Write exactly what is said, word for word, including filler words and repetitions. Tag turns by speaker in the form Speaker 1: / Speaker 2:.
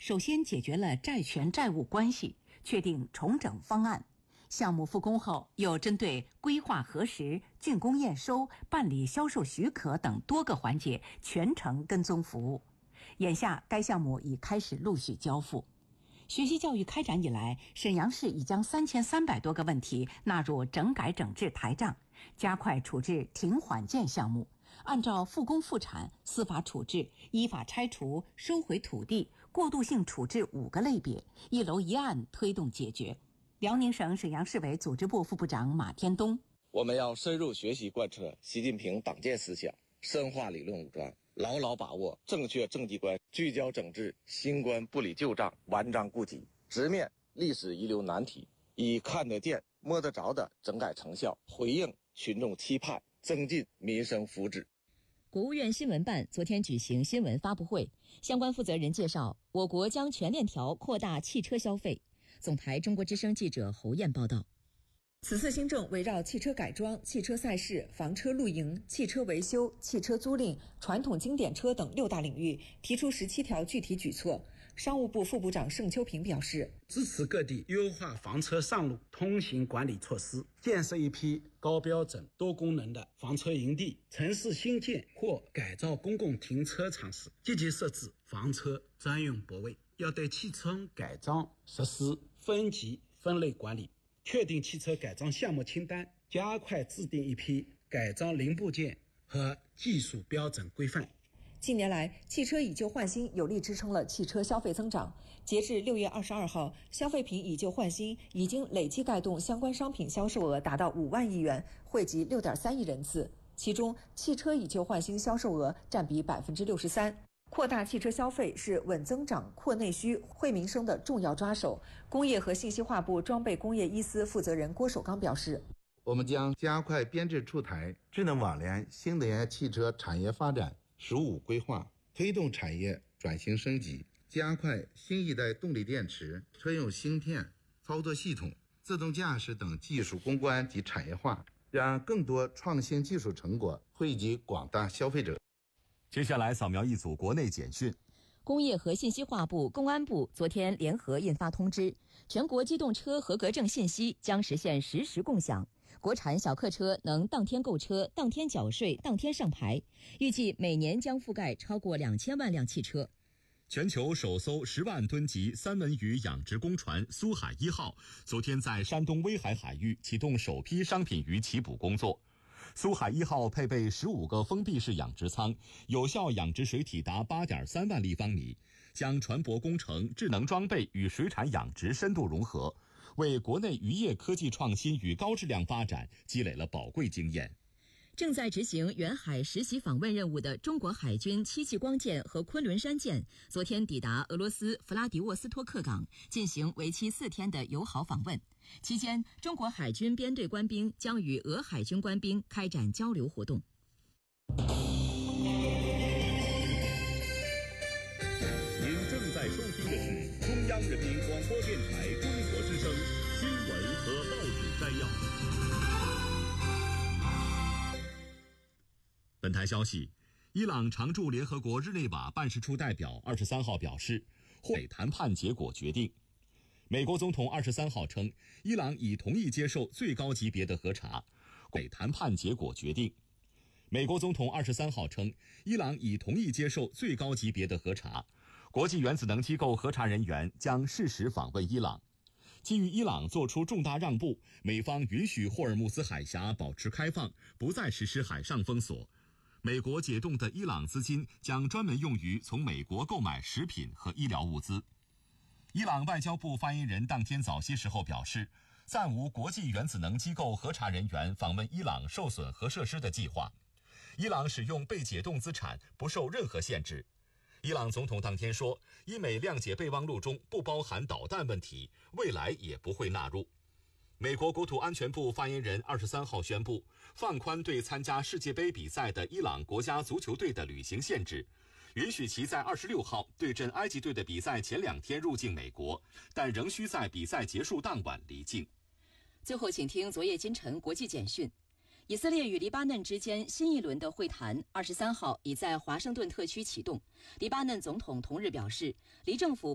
Speaker 1: 首先解决了债权债务关系，确定重整方案。项目复工后，又针对规划核实、竣工验收、办理销售许可等多个环节全程跟踪服务。眼下，该项目已开始陆续交付。学习教育开展以来，沈阳市已将三千三百多个问题纳入整改整治台账，加快处置停缓建项目，按照复工复产、司法处置、依法拆除、收回土地、过渡性处置五个类别，一楼一案推动解决。辽宁省沈阳市委组织部副部长马天东：
Speaker 2: 我们要深入学习贯彻习近平党建思想，深化理论武装，牢牢把握正确政绩观，聚焦整治新官不理旧账、顽瘴痼疾，直面历史遗留难题，以看得见、摸得着的整改成效回应群众期盼，增进民生福祉。
Speaker 3: 国务院新闻办昨天举行新闻发布会，相关负责人介绍，我国将全链条扩大汽车消费。总台中国之声记者侯艳报道。
Speaker 4: 此次新政围绕汽车改装、汽车赛事、房车露营、汽车维修、汽车租赁、传统经典车等六大领域，提出十七条具体举措。商务部副部长盛秋平表示，
Speaker 5: 支持各地优化房车上路通行管理措施，建设一批高标准、多功能的房车营地。城市新建或改造公共停车场时，积极设置房车专用泊位。要对汽车改装实施分级分类管理，确定汽车改装项目清单，加快制定一批改装零部件和技术标准规范。
Speaker 4: 近年来，汽车以旧换新有力支撑了汽车消费增长。截至六月二十二号，消费品以旧换新已经累计带动相关商品销售额达到五万亿元，惠及六点三亿人次。其中，汽车以旧换新销售额占比百分之六十三。扩大汽车消费是稳增长、扩内需、惠民生的重要抓手。工业和信息化部装备工业一司负责人郭守刚表示，
Speaker 6: 我们将加快编制出台智能网联新能源汽车产业发展“十五”规划，推动产业转型升级，加快新一代动力电池、车用芯片、操作系统、自动驾驶等技术攻关及产业化，让更多创新技术成果惠及广大消费者。
Speaker 7: 接下来扫描一组国内简讯。
Speaker 3: 工业和信息化部、公安部昨天联合印发通知，全国机动车合格证信息将实现实时共享，国产小客车能当天购车、当天缴税、当天上牌，预计每年将覆盖超过两千万辆汽车。
Speaker 7: 全球首艘十万吨级三文鱼养殖工船苏海一号昨天在山东威海海域启动首批商品鱼起捕工作。苏海一号配备十五个封闭式养殖舱，有效养殖水体达 八点三万立方米，将船舶工程、智能装备与水产养殖深度融合，为国内渔业科技创新与高质量发展积累了宝贵经验。
Speaker 3: 正在执行远海实习访问任务的中国海军戚继光舰和昆仑山舰昨天抵达俄罗斯弗拉迪沃斯托克港，进行为期四天的友好访问。期间，中国海军编队官兵将与俄海军官兵开展交流活动。
Speaker 7: 您正在收听的是中央人民广播电台中国之声新闻和报纸摘要。本台消息，伊朗常驻联合国日内瓦办事处代表二十三号表示，会谈判结果决定。美国总统二十三号称，伊朗已同意接受最高级别的核查，会谈判结果决定。美国总统二十三号称，伊朗已同意接受最高级别的核查，国际原子能机构核查人员将适时访问伊朗。基于伊朗做出重大让步，美方允许霍尔木兹海峡保持开放，不再实施海上封锁。美国解冻的伊朗资金将专门用于从美国购买食品和医疗物资。伊朗外交部发言人当天早些时候表示，暂无国际原子能机构核查人员访问伊朗受损核设施的计划。伊朗使用被解冻资产不受任何限制。伊朗总统当天说，伊美谅解备忘录中不包含导弹问题，未来也不会纳入。美国国土安全部发言人二十三号宣布，放宽对参加世界杯比赛的伊朗国家足球队的旅行限制，允许其在二十六号对阵埃及队的比赛前两天入境美国，但仍需在比赛结束当晚离境。
Speaker 3: 最后，请听昨夜今晨国际简讯。以色列与黎巴嫩之间新一轮的会谈二十三号已在华盛顿特区启动。黎巴嫩总统同日表示，黎政府